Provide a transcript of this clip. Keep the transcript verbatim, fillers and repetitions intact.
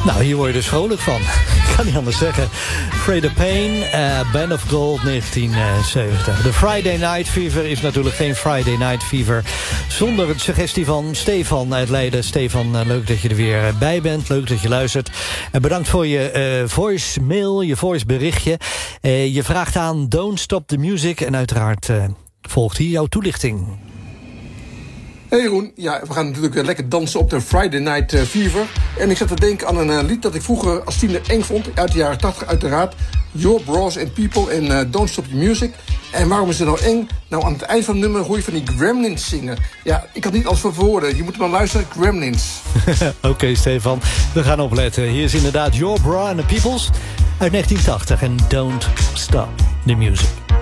Nou, hier word je dus vrolijk van. Ik kan niet anders zeggen. Afraid of Pain, uh, Band of Gold, negentien zeventig. De Friday Night Fever is natuurlijk geen Friday Night Fever zonder het suggestie van Stefan uit Leiden. Stefan, uh, leuk dat je er weer bij bent. Leuk dat je luistert. En bedankt voor je uh, voicemail, je voiceberichtje. Uh, je vraagt aan Don't Stop the Music. En uiteraard uh, volgt hier jouw toelichting. Hey Jeroen, ja, we gaan natuurlijk weer lekker dansen op de Friday Night uh, Fever. En ik zat te denken aan een uh, lied dat ik vroeger als tiener eng vond. Uit de jaren tachtig uiteraard. Your Bros and People en uh, Don't Stop the Music. En waarom is het nou eng? Nou, aan het eind van het nummer hoor je van die gremlins zingen. Ja, ik had niet alles voor woorden. Je moet maar luisteren, gremlins. Oké, okay, Stefan, we gaan opletten. Hier is inderdaad Your Bros and the Peoples uit negentien tachtig. En Don't Stop the Music.